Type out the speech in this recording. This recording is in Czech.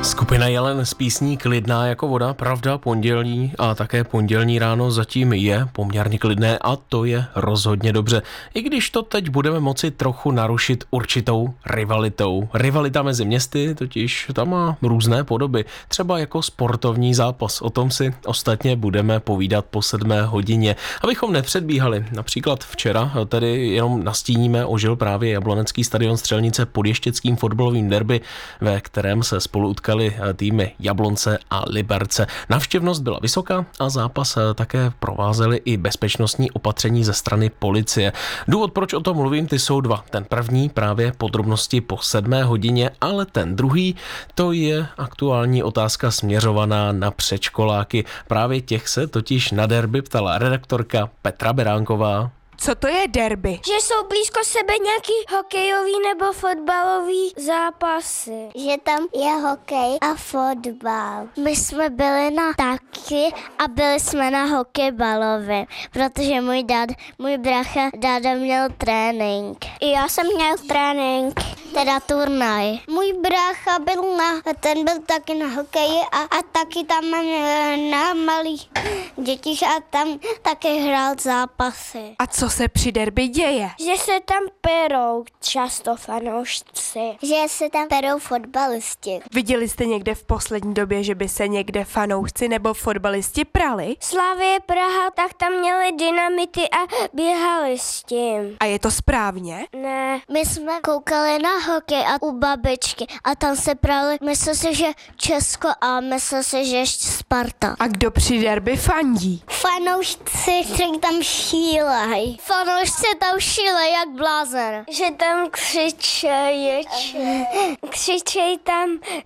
Skupina Jelen s písní Klidná jako voda, pravda, pondělí a také pondělní ráno zatím je poměrně klidné a to je rozhodně dobře. I když to teď budeme moci trochu narušit určitou rivalitou. Rivalita mezi městy totiž tam má různé podoby, třeba jako sportovní zápas. O tom si ostatně budeme povídat po 7 hodině. Abychom nepředbíhali, například včera, tedy jenom nastíníme, ožil právě jablonecký stadion Střelnice pod ještědským fotbalovým derby, ve kterém se spolu utkali týmy Jablonce a Liberce. Návštěvnost byla vysoká a zápas také provázely i bezpečnostní opatření ze strany policie. Důvod, proč o tom mluvím, ty jsou dva. Ten první právě podrobnosti po 7 hodině, ale ten druhý, to je aktuální otázka směřovaná na předškoláky. Právě těch se totiž na derby ptala redaktorka Petra Beránková. Co to je derby? Že jsou blízko sebe nějaký hokejový nebo fotbalový zápasy. Že tam je hokej a fotbal. My jsme byli na taky a byli jsme na hokejbalově, protože můj brácha dáda měl trénink. I já jsem měl trénink, teda turnaj. Můj brácha ten byl taky na hokeji a taky tam na malých dětích a tam taky hrál zápasy. A co se při derby děje? Že se tam perou často fanoušci. Že se tam perou fotbalisti. Viděli jste někde v poslední době, že by se někde fanoušci nebo fotbalisti prali? Slavie Praha, tak tam měli dynamity a běhali s tím. A je to správně? Ne. My jsme koukali na hokej a u babičky a tam se prali, myslel si, že Česko a myslel si, že ještě Sparta. A kdo při derby fandí? Fanoušci, kteří tam šílej. Fanoušci tam šílej jak blázen. Že tam křičej tam